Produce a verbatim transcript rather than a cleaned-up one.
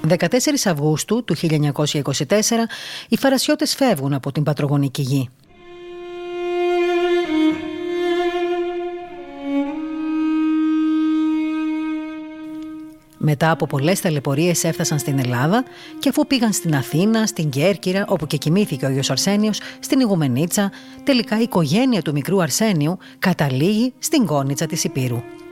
δεκατέσσερις Αυγούστου του χίλια εννιακόσια είκοσι τέσσερα οι Φαρασιώτες φεύγουν από την πατρογονική γη. Μετά από πολλές ταλαιπωρίες έφτασαν στην Ελλάδα και αφού πήγαν στην Αθήνα, στην Κέρκυρα, όπου και κοιμήθηκε ο Άγιος Αρσένιος, στην Ιγουμενίτσα, τελικά η οικογένεια του μικρού Αρσένιου καταλήγει στην Κόνιτσα της Υπήρου.